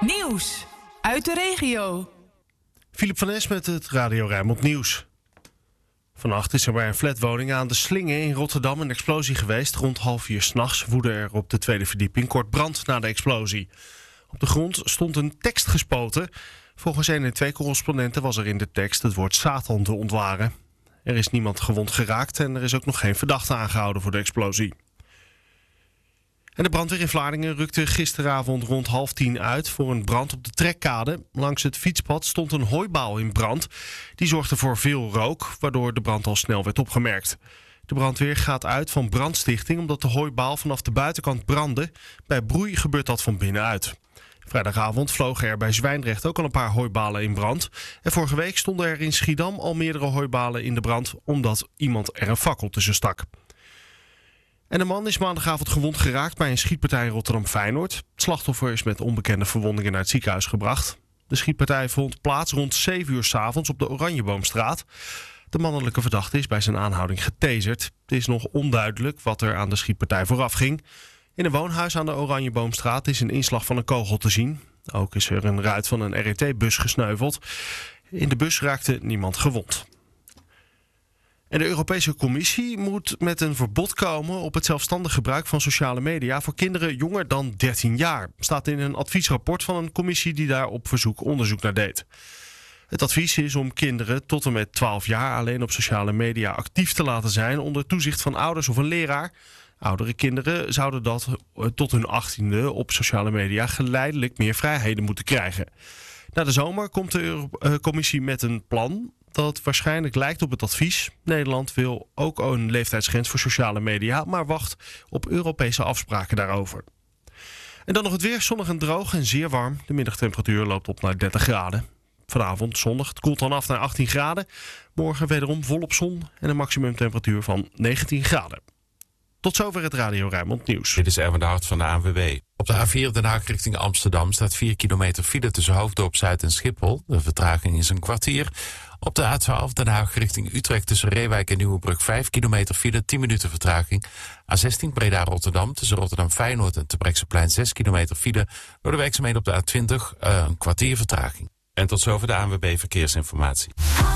Nieuws uit de regio. Philip van Es met het Radio Rijnmond Nieuws. Vannacht is er bij een flatwoning aan de Slingen in Rotterdam een explosie geweest. Rond 3:30 s'nachts woedde er op de tweede verdieping kort brand na de explosie. Op de grond stond een tekst gespoten. Volgens 112-correspondenten was er in de tekst het woord Satan te ontwaren. Er is niemand gewond geraakt en er is ook nog geen verdachte aangehouden voor de explosie. En de brandweer in Vlaardingen rukte gisteravond rond 9:30 uit voor een brand op de Trekkade. Langs het fietspad stond een hooibaal in brand. Die zorgde voor veel rook, waardoor de brand al snel werd opgemerkt. De brandweer gaat uit van brandstichting omdat de hooibaal vanaf de buitenkant brandde. Bij broei gebeurt dat van binnenuit. Vrijdagavond vlogen er bij Zwijndrecht ook al een paar hooibalen in brand. En vorige week stonden er in Schiedam al meerdere hooibalen in de brand omdat iemand er een fakkel tussen stak. En een man is maandagavond gewond geraakt bij een schietpartij in Rotterdam-Feyenoord. Het slachtoffer is met onbekende verwondingen naar het ziekenhuis gebracht. De schietpartij vond plaats rond 7:00 's avonds op de Oranjeboomstraat. De mannelijke verdachte is bij zijn aanhouding getaserd. Het is nog onduidelijk wat er aan de schietpartij vooraf ging. In een woonhuis aan de Oranjeboomstraat is een inslag van een kogel te zien. Ook is er een ruit van een RET-bus gesneuveld. In de bus raakte niemand gewond. En de Europese Commissie moet met een verbod komen op het zelfstandig gebruik van sociale media voor kinderen jonger dan 13 jaar. Staat in een adviesrapport van een commissie die daar op verzoek onderzoek naar deed. Het advies is om kinderen tot en met 12 jaar alleen op sociale media actief te laten zijn onder toezicht van ouders of een leraar. Oudere kinderen zouden dat tot hun 18e op sociale media geleidelijk meer vrijheden moeten krijgen. Na de zomer komt de commissie met een plan dat waarschijnlijk lijkt op het advies. Nederland wil ook een leeftijdsgrens voor sociale media, maar wacht op Europese afspraken daarover. En dan nog het weer, zonnig en droog en zeer warm. De middagtemperatuur loopt op naar 30 graden. Vanavond zonnig, het koelt dan af naar 18 graden. Morgen wederom volop zon en een maximumtemperatuur van 19 graden. Tot zover het Radio Rijnmond Nieuws. Dit is Erwin de Hart van de ANWB. Op de A4 Den Haag richting Amsterdam staat 4 kilometer file tussen Hoofddorp Zuid en Schiphol. De vertraging is een kwartier. Op de A12 Den Haag richting Utrecht tussen Reewijk en Nieuwebrug 5 kilometer file, 10 minuten vertraging. A16 Breda Rotterdam tussen Rotterdam Feyenoord en Terbrechtseplein 6 kilometer file. Door de werkzaamheden op de A20 een kwartier vertraging. En tot zover de ANWB Verkeersinformatie.